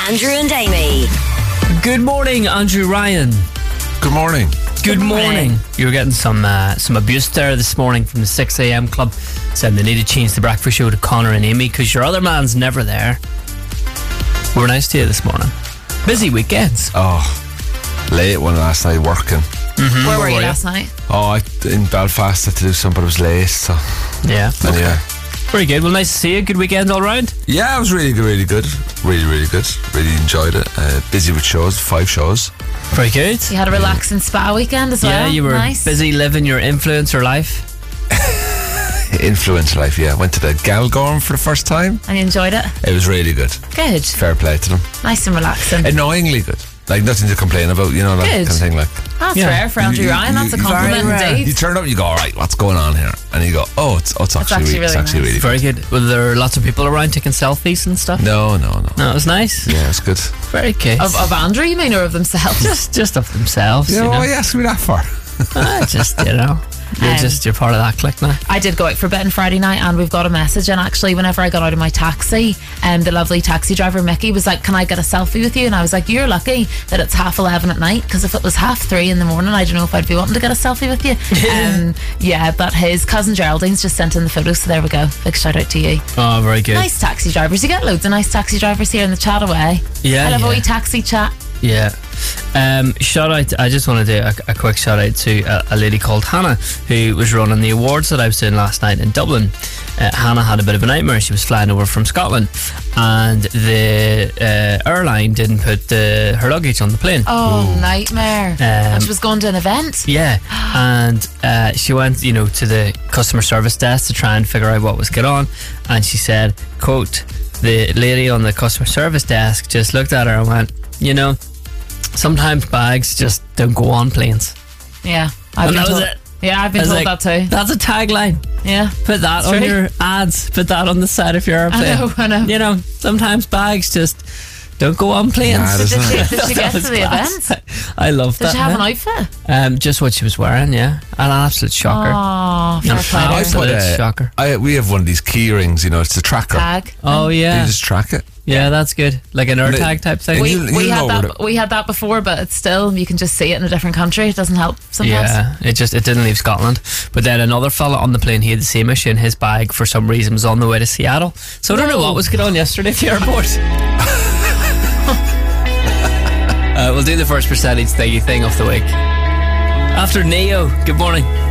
Andrew and Amy. Good morning, Andrew Ryan. Good morning. Good morning. You were getting some abuse there this morning from the 6 a.m. club, saying they need to change the breakfast show to Connor and Amy because your other man's never there. We were nice to you this morning. Busy weekends. Oh, late one last night working. Mm-hmm. Where were you last night? Oh, in Belfast. I had to do something, but it was late. So yeah. Okay. Yeah. Very good. Well, nice to see you. Good weekend all round? Yeah, it was really good. Really good. Really good. Really enjoyed it. Busy with shows. 5 shows. Very good. You had a relaxing spa weekend as well. Yeah, you were busy living your influencer life. Influencer life, yeah. Went to the Galgorm for the first time. And you enjoyed it? It was really good. Good. Fair play to them. Nice and relaxing. Annoyingly good. Like nothing to complain about, you know, that kind of thing. Like that's rare for Andrew Ryan. That's a compliment indeed. You turn up and you go, all right, what's going on here? And you go, oh, it's actually really nice. Very good. Well, there were lots of people around taking selfies and stuff. No, it was nice. Yeah, it was good. Very good. Of Andrew, you mean, or of themselves? Just of themselves. You know, why you asked me that for? Just, you know. You're part of that clique now. I did go out for a bit on Friday night, and we've got a message. And actually, whenever I got out of my taxi, the lovely taxi driver Mickey was like, "Can I get a selfie with you?" And I was like, "You're lucky that it's 11:30 at night, because if it was 3:30 in the morning, I don't know if I'd be wanting to get a selfie with you." Yeah, but his cousin Geraldine's just sent in the photos, so there we go. Big shout out to you. Oh, very good. Nice taxi drivers. You get loads of nice taxi drivers here in the chat away. Yeah, I love a wee taxi chat. Yeah. Shout out, I just want to do a quick shout out to a lady called Hannah, who was running the awards that I was doing last night in Dublin. Hannah had a bit of a nightmare. She was flying over from Scotland, and the airline didn't put her luggage on the plane. Oh, nightmare. And she was going to an event. Yeah. And she went, to the customer service desk to try and figure out what was going on, and she said, quote, the lady on the customer service desk just looked at her and went, sometimes bags just don't go on planes. Yeah, I've been told that too. That's a tagline. Yeah, put that on your ads. Put that on the side of your airplane. I know. Sometimes bags just don't go on planes. Did she get to the event? I love that. Did she have an outfit? Just what she was wearing. Yeah, an absolute shocker. Oh, fair play. Absolute shocker. We have one of these key rings. It's a tracker. Tag. Oh yeah. You just track it. Yeah, that's good. Like an AirTag type thing. We had that before, but it's still, you can just see it in a different country. It doesn't help sometimes. Yeah, it didn't leave Scotland. But then another fella on the plane, he had the same issue, and his bag for some reason was on the way to Seattle. So I don't know what was going on yesterday at the airport. We'll do the first percentage thingy thing of the week after Neo. Good morning.